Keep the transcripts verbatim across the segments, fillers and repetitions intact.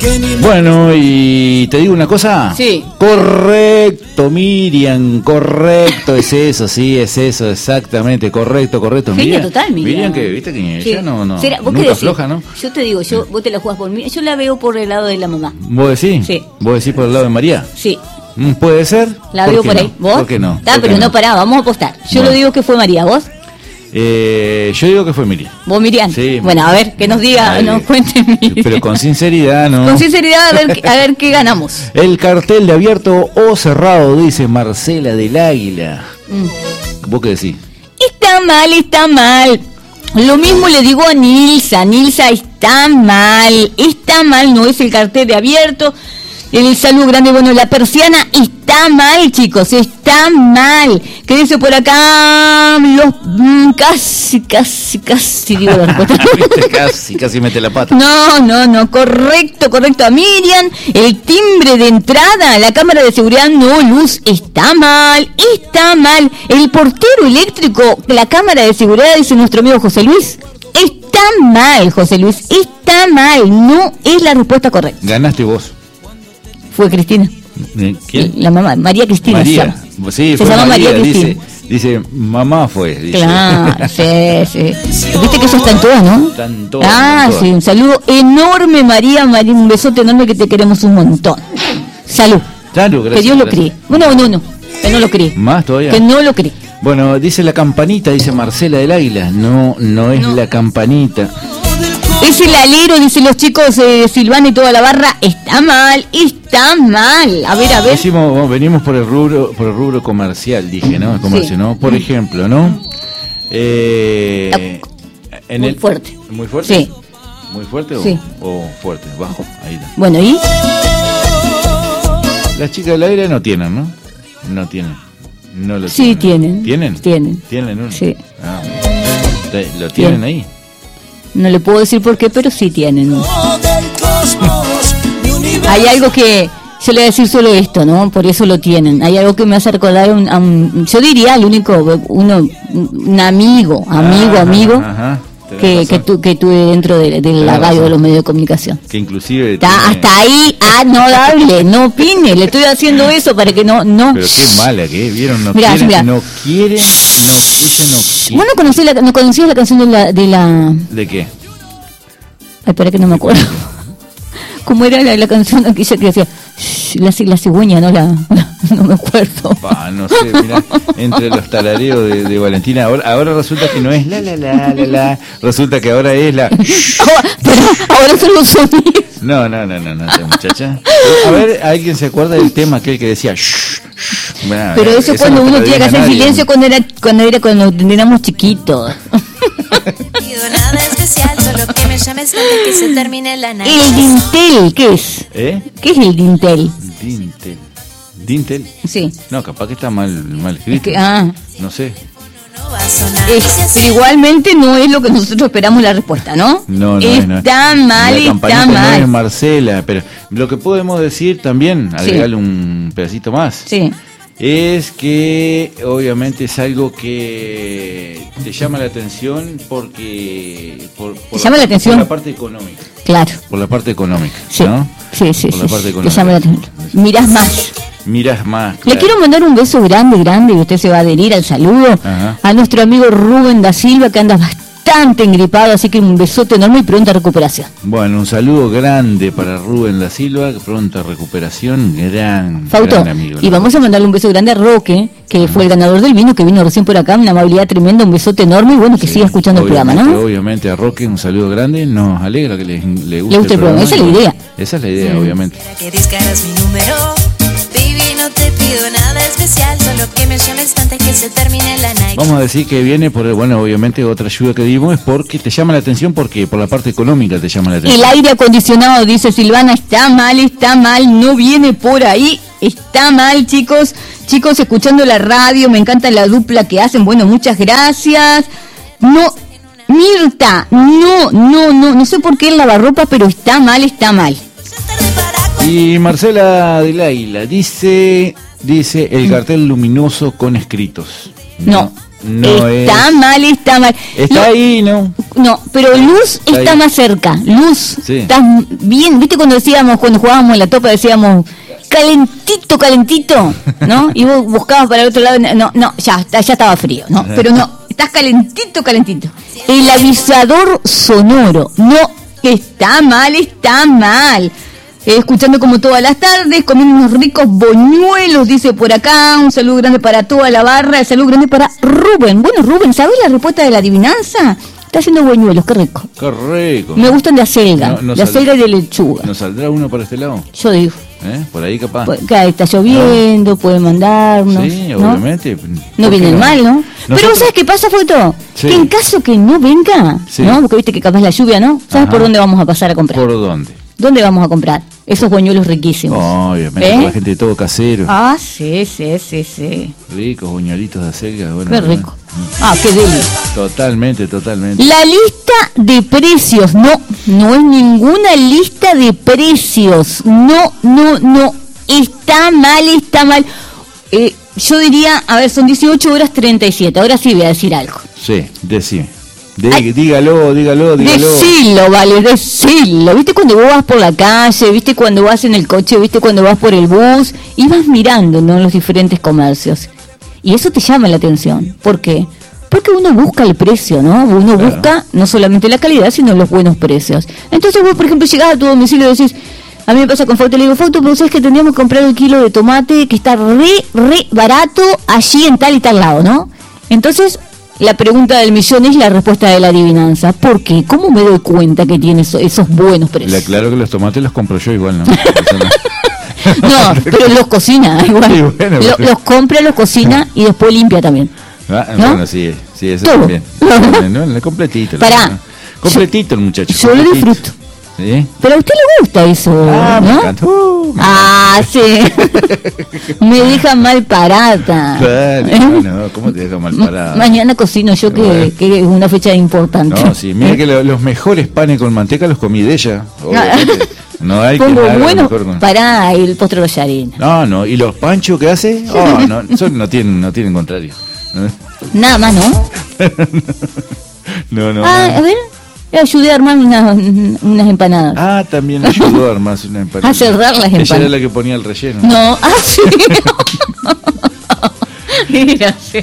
Bueno, y te digo una cosa. Sí. Correcto, Miriam, correcto, es eso, sí, es eso, exactamente, correcto, correcto. Genia Miriam, total, Miriam. Miriam, que viste que Sí. ella no, no, ¿Será? ¿Vos qué nunca decís? afloja, ¿no? Yo te digo, yo, vos te la jugás por mí. Yo la veo por el lado de la mamá. ¿Vos decís? Sí. ¿Vos decís por el lado de María? Sí. Mm, ¿Puede ser? La ¿Por veo qué por no? ahí. ¿Vos? ¿Por qué no? Está, ¿Por qué pero no, pará, vamos a apostar. Yo Bueno. lo digo que fue María, ¿vos? Eh, yo digo que fue Miriam. ¿Vos, Miriam? Sí. Bueno, a ver, que nos diga, Ay, nos cuente Miriam. Pero con sinceridad, ¿no? Con sinceridad, a ver, a ver qué ganamos. El cartel de abierto o cerrado, dice Marcela del Águila. Mm. ¿Vos qué decís? Está mal, está mal. Lo mismo le digo a Nilsa. Nilsa, está mal. Está mal, no es el cartel de abierto. El saludo grande, bueno, la persiana está mal, chicos, está mal. ¿Qué dice por acá? Los mm, casi, casi, casi digo la respuesta. Viste, casi, casi mete la pata. No, no, no, correcto, correcto. A Miriam, el timbre de entrada, la cámara de seguridad no luz, está mal, está mal. El portero eléctrico, la cámara de seguridad, dice nuestro amigo José Luis, está mal, José Luis, está mal, no es la respuesta correcta. Ganaste vos. Fue Cristina. ¿Quién? La mamá, María Cristina. María. Se llama, Sí, se fue llama María, María dice, Cristina. dice, mamá fue, dice. Claro, sí, sí. Viste que ellas están todas, ¿no? Están todas, Ah, están todas. sí, un saludo enorme, María, María, un besote enorme, que te queremos un montón. Salud. Claro, gracias, que Dios lo gracias. críe. Bueno, no, no, que no lo críe. Más todavía. Que no lo críe. Bueno, dice la campanita, dice Marcela del Águila. No, no es No. la campanita. Es el alero, dicen los chicos, eh, Silvana y toda la barra. Está mal, está mal. A ver, a ver. Decimos, bueno, venimos por el rubro, por el rubro comercial, dije, ¿no? El comercio, Sí. ¿no? Por ejemplo, ¿no? Eh, en Muy el- fuerte. ¿Muy fuerte? Sí. ¿Muy fuerte o, Sí. o fuerte? Bajo, ahí está. Bueno, ¿y? Las chicas del aire no tienen, ¿no? No tienen. No lo Sí, tienen. ¿Tienen? Tienen. ¿Tienen uno? Sí. Ah, ¿te- ¿Lo tienen Tienen. ahí? No le puedo decir por qué, pero sí tienen. Hay algo que yo le voy a decir solo esto, ¿no? Por eso lo tienen. Hay algo que me hace recordar a un, a un- yo diría el único, uno, un amigo, amigo, Ah, amigo, ajá, tenés que, razón. que, tu, que tuve dentro de, de la Tenés radio, razón. de los medios de comunicación. Que inclusive... Está tiene- hasta ahí, ah, no hable, no opine, le estoy haciendo eso para que no, no. Pero qué mala que es, ¿vieron? No Mirá, quieren, mirá. no quieren, no, ella no quiere. ¿Vos no conocés la, no conocías la canción de la, de la, ¿De qué? ay, espera que no me acuerdo. ¿Cómo era la, la canción aquella que decía, "Shh", la, la cigüeña, no la, no me acuerdo. Pa, no sé, mirá, entre los talareos de, de Valentina, ahora, ahora resulta que no es la la la la la, resulta que ahora es la... Ahora, pero ahora son los sonidos. No, no, no, no, no, esta muchacha. A ver, ¿alguien se acuerda del tema aquel que decía... Shh, shh? Bueno, Pero eso esa cuando no te uno la tiene que diga hacer nadie. silencio cuando era cuando era cuando éramos chiquitos. pido nada especial, solo que me llames antes que se termine la night. El dintel, ¿qué es? ¿Eh? ¿Qué es el dintel? Dintel. ¿Dintel? Sí. No, capaz que está mal, mal escrito. Es que, ah, No sé. No va a sonar. es, Dice así. pero igualmente no es lo que nosotros esperamos la respuesta, ¿no? No, no es, no es. Está mal, La está campanita no es mal. Marcela, pero lo que podemos decir también, agregarle un pedacito más, Sí. es que obviamente es algo que te llama la atención porque... Por, por ¿Te llama la atención? Por la parte económica. Claro. Por la parte económica, Sí. ¿no? Sí, sí, Por sí. la parte sí. Te económica. llama la atención. Mirás más. Miras más. Le claro. quiero mandar un beso grande, grande, y usted se va a adherir al saludo, Ajá. a nuestro amigo Rubén da Silva, que anda bastante engripado, así que un besote enorme y pronta recuperación. Bueno, un saludo grande para Rubén da Silva, pronta recuperación, gran, Fauto, gran amigo. y vamos a mandarle un beso grande a Roque, que fue el ganador del vino, que vino recién por acá, una amabilidad tremenda, un besote enorme, y bueno, que Sí, siga escuchando el programa, obviamente, ¿no? Obviamente a Roque un saludo grande, nos alegra que le, le guste Le guste el programa, esa es la idea. Esa es la idea, Mm. obviamente. Para que discaras mi número. Baby, no te pido nada especial, solo que me llames antes que se termine la night. Vamos a decir que viene por, bueno, obviamente otra ayuda que dimos es porque te llama la atención, porque por la parte económica te llama la El atención. aire acondicionado, dice Silvana, está mal, está mal, no viene por ahí, está mal, chicos. Chicos, escuchando la radio, me encanta la dupla que hacen, bueno, muchas gracias. No, Mirta, no, no, no, no sé por qué el lavarropa, pero está mal, está mal. Y Marcela del Águila dice, dice el cartel luminoso con escritos. No, no está es... mal, está mal. Está Lo... ahí, ¿no? No, pero Luz está, está más cerca. Luz, sí. Estás bien. ¿Viste cuando decíamos, cuando jugábamos en la topa, decíamos calentito, calentito, ¿no? Y vos buscabas para el otro lado, no, no, ya, ya estaba frío, ¿no? Pero no, estás calentito, calentito. El avisador sonoro, no, está mal, está mal. Eh, escuchando como todas las tardes, comiendo unos ricos boñuelos, dice por acá, un saludo grande para toda la barra, un saludo grande para Rubén. Bueno, Rubén, ¿sabes la respuesta de la adivinanza? Está haciendo boñuelos, qué rico. Qué rico. Me gustan de acelga, no, no de acelga y de lechuga. ¿Nos saldrá uno para este lado? Yo digo. ¿Eh? Por ahí capaz. Pues, claro, está lloviendo, no. Puede mandarnos. Sí, ¿no? obviamente. No viene no? mal, ¿no? Nosotros... Pero ¿sabes qué pasa, Foto? Sí. Que en caso que no venga, sí. ¿no? Porque viste que capaz la lluvia, ¿no? ¿Sabes Ajá. por dónde vamos a pasar a comprar? ¿Por dónde? ¿Dónde vamos a comprar? Esos boñuelos riquísimos. Oh, obviamente, ¿Eh? con la gente todo casero. Ah, sí, sí, sí, sí. Ricos boñuelitos de acelga. Bueno, qué rico. Bueno. Ah, qué deli. Totalmente, totalmente. La lista de precios, no, no es ninguna lista de precios. No, no, no. Está mal, está mal. Eh, yo diría, a ver, son dieciocho horas treinta y siete. Ahora sí voy a decir algo. Sí, decime. De, dígalo, dígalo, dígalo. Decilo, vale, decilo. ¿Viste cuando vos vas por la calle? ¿Viste cuando vas en el coche? ¿Viste cuando vas por el bus? Y vas mirando, ¿no? Los diferentes comercios. Y eso te llama la atención. ¿Por qué? Porque uno busca el precio, ¿no? Uno claro. busca no solamente la calidad, sino los buenos precios. Entonces vos, por ejemplo, llegás a tu domicilio y decís... A mí me pasa con Foto, le digo, Foto, pero sabes que tendríamos que comprar el kilo de tomate que está re, re barato allí en tal y tal lado, ¿no? Entonces... La pregunta del millón es la respuesta de la adivinanza. ¿Por qué? ¿Cómo me doy cuenta que tiene eso, esos buenos precios? Le aclaro que los tomates los compro yo igual, ¿no? No, pero los cocina igual. Sí, bueno, Lo, pero... Los compra, los cocina y después limpia también. Ah, ¿no? Bueno, sí, sí, eso Todo. También. No, no, completito. Pará. Completito el muchacho. Yo lo disfruto. ¿Sí? Pero a usted le gusta eso, ah, ¿no? Me encanta. Uh, me ah, encanta. Sí. Me deja mal parada. Claro, ¿eh? No, ¿cómo te deja mal parada? Mañana cocino yo, que, bueno. que es una fecha importante. No, sí, mira que lo, los mejores panes con manteca los comí de ella. Obviamente. No hay Pongo que bueno con... para el postre Rollarina. No, no, y los panchos que hace, oh, no, eso no tienen, no tienen contrario. Nada más, ¿no? No, no. Ah, no. A ver. Le ayudé a armar unas, unas empanadas. Ah, también ayudó a armar unas empanadas. A cerrar las empanadas. Ella era la que ponía el relleno. No, ah, sí. Mira, sí.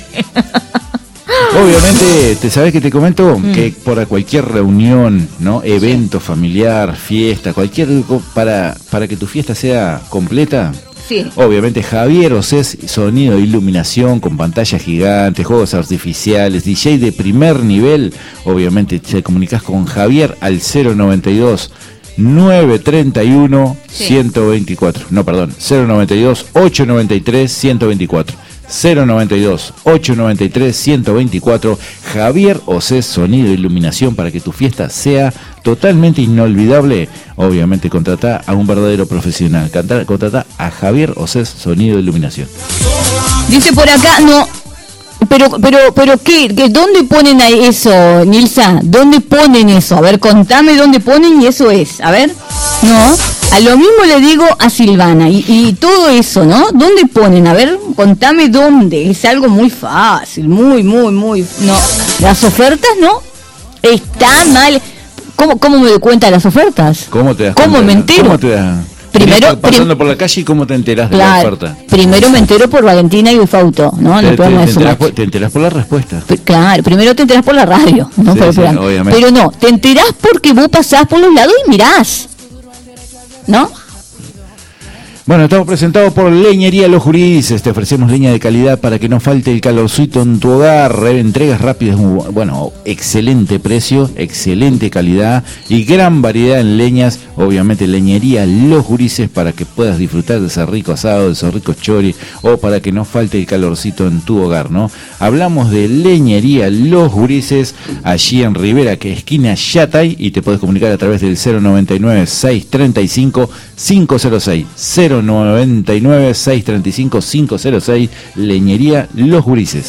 Obviamente, ¿te sabes que te comento? Mm. Que para cualquier reunión, ¿no? Evento sí. familiar, fiesta, cualquier para para que tu fiesta sea completa. Sí. Obviamente Javier Osés, sonido e iluminación con pantallas gigantes, juegos artificiales, D J de primer nivel. Obviamente te comunicas con Javier al cero noventa y dos nueve treinta y uno sí. ciento veinticuatro. No, perdón, cero noventa y dos ocho noventa y tres ciento veinticuatro. cero noventa y dos ocho noventa y tres ciento veinticuatro. Javier Osés, sonido e iluminación para que tu fiesta sea totalmente inolvidable. Obviamente contrata a un verdadero profesional. Contrata a Javier Osés, sonido e iluminación. Dice por acá, no, pero, pero, pero ¿qué? ¿Qué? ¿Dónde ponen eso, Nilsa? ¿Dónde ponen eso? A ver, contame dónde ponen y eso es. A ver, no. A lo mismo le digo a Silvana y, y todo eso, ¿no? ¿Dónde ponen? A ver, contame dónde. Es algo muy fácil, muy, muy, muy... No, las ofertas, ¿no? Está mal. ¿Cómo, cómo me doy cuenta de las ofertas? ¿Cómo te das ¿Cómo cuenta? me entero? ¿Cómo te das? Primero, pasando prim- por la calle y cómo te enteras claro, de la oferta. Primero me entero por Valentina y Fauto, ¿no? Te, No te, te, enterás por, por, te enterás por la respuesta. P- claro, primero te enterás por la radio, no sí, por el sí, programa. obviamente. Pero no, te enterás porque vos pasás por los lados y mirás, ¿no? Bueno, estamos presentados por Leñería Los Jurises. Te ofrecemos leña de calidad para que no falte el calorcito en tu hogar. Entregas rápidas, bueno, excelente precio, excelente calidad y gran variedad en leñas. Obviamente Leñería Los Jurises para que puedas disfrutar de ese rico asado, de esos ricos choris o para que no falte el calorcito en tu hogar, ¿no? Hablamos de Leñería Los Jurises allí en Rivera, que es esquina Yatay, y te puedes comunicar a través del cero noventa y nueve seiscientos treinta y cinco quinientos seis. cero noventa y nueve seiscientos treinta y cinco quinientos seis. Leñería Los Jurises.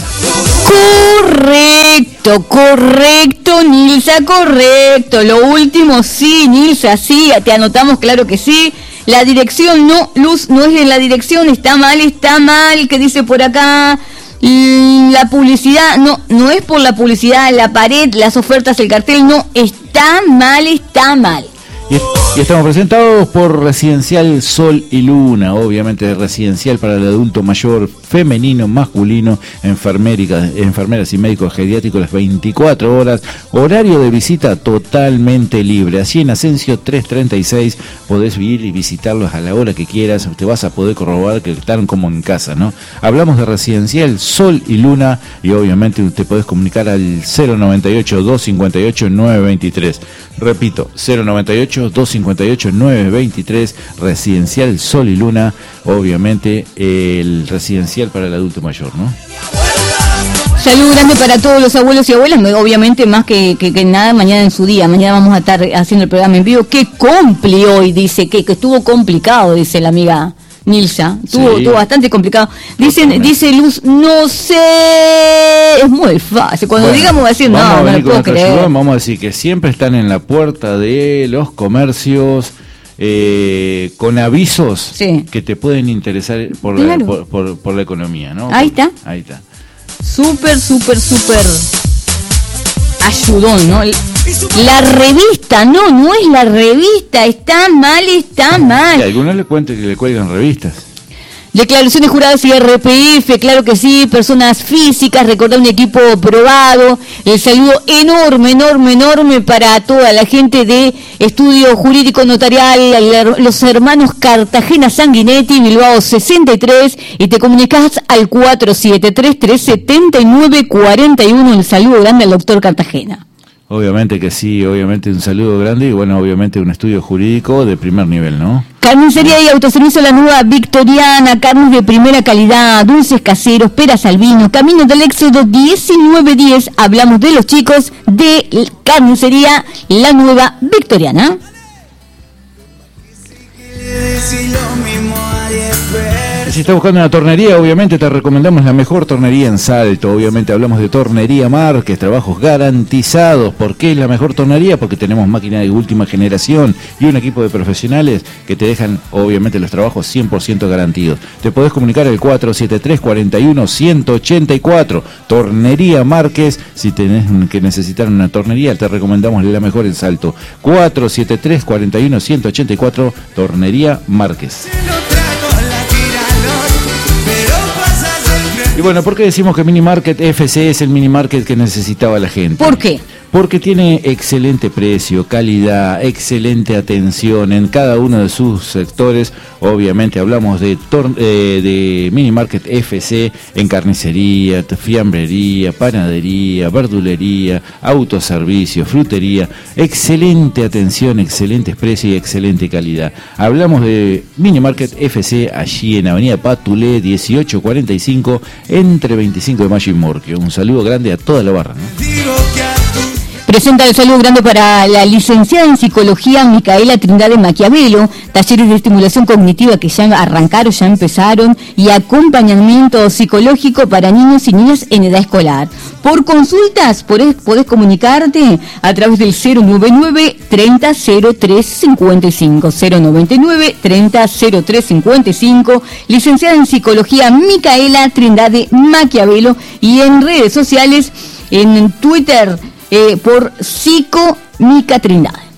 Correcto, correcto, Nilsa, correcto. Lo último, sí, Nilsa, sí, te anotamos, claro que sí. La dirección, no, Luz, no es en la dirección, está mal, está mal. ¿Qué dice por acá? Y la publicidad, no, no es por la publicidad, la pared, las ofertas, el cartel, no, está mal, está mal. Y, y estamos presentados por Residencial Sol y Luna, obviamente residencial para el adulto mayor, femenino, masculino, enfermérica, enfermeras y médicos geriátricos las veinticuatro horas, horario de visita totalmente libre. Así en Asensio trescientos treinta y seis podés ir y visitarlos a la hora que quieras, te vas a poder corroborar que están como en casa, ¿no? Hablamos de Residencial Sol y Luna y obviamente te podés comunicar al cero noventa y ocho, doscientos cincuenta y ocho, novecientos veintitrés. Repito, cero noventa y ocho, doscientos cincuenta y ocho, novecientos veintitrés, Residencial Sol y Luna, obviamente el residencial para el adulto mayor, ¿no? Salud grande para todos los abuelos y abuelas, obviamente más que, que, que nada mañana en su día, mañana vamos a estar haciendo el programa en vivo. Qué compli hoy, dice, que, que estuvo complicado, dice la amiga Nilsa, estuvo, sí. estuvo bastante complicado. Dicen, dice Luz, no sé, es muy fácil. Cuando bueno, digamos así, no, no lo puedo creer. Ayudón, vamos a decir que siempre están en la puerta de los comercios eh, con avisos sí. que te pueden interesar por, claro. la, por, por, por la economía, ¿no? Ahí está. Ahí está. Súper, súper, súper ayudón, ¿no? La revista, no, no es la revista, está mal, está mal. Y a algunos le cuento que le cuelgan revistas. Declaraciones juradas y R P F, claro que sí, personas físicas, recordar un equipo probado. El saludo enorme, enorme, enorme para toda la gente de Estudio Jurídico Notarial, los hermanos Cartagena Sanguinetti, Bilbao sesenta y tres, y te comunicas al cuatro siete tres, tres siete nueve cuatro uno. El saludo grande al doctor Cartagena. Obviamente que sí, obviamente un saludo grande y bueno, obviamente un estudio jurídico de primer nivel, ¿no? Carnicería y autoservicio La Nueva Victoriana, carnes de primera calidad, dulces caseros, peras al vino, Camino del Éxodo diecinueve diez. Hablamos de los chicos de Carnicería La Nueva Victoriana. Si estás buscando una tornería, obviamente te recomendamos la mejor tornería en Salto. Obviamente hablamos de Tornería Márquez, trabajos garantizados. ¿Por qué es la mejor tornería? Porque tenemos máquina de última generación y un equipo de profesionales que te dejan, obviamente, los trabajos cien por ciento garantidos. Te podés comunicar al cuatro siete tres, cuatro uno, uno ocho cuatro. Tornería Márquez, si tenés que necesitar una tornería, te recomendamos la mejor en Salto. cuatro siete tres, cuatro uno, uno ocho cuatro, Tornería Márquez. Y bueno, ¿por qué decimos que Mini Market F C es el mini market que necesitaba la gente? ¿Por qué? Porque tiene excelente precio, calidad, excelente atención en cada uno de sus sectores. Obviamente hablamos de, tor- eh, de Mini Market F C en carnicería, fiambrería, panadería, verdulería, autoservicio, frutería. Excelente atención, excelentes precios y excelente calidad. Hablamos de Mini Market F C allí en Avenida Patulé dieciocho cuarenta y cinco entre veinticinco de mayo y Morquio. Un saludo grande a toda la barra, ¿no? Presenta el saludo grande para la licenciada en psicología Micaela Trindade Maquiavelo, talleres de estimulación cognitiva que ya arrancaron, ya empezaron, y acompañamiento psicológico para niños y niñas en edad escolar. Por consultas, podés, podés comunicarte a través del cero noventa y nueve, treinta, cero tres cincuenta y cinco, cero noventa y nueve, treinta, cero tres cincuenta y cinco, licenciada en psicología Micaela Trindade Maquiavelo, y en redes sociales, en Twitter, Eh, por Psico Mica Trindade.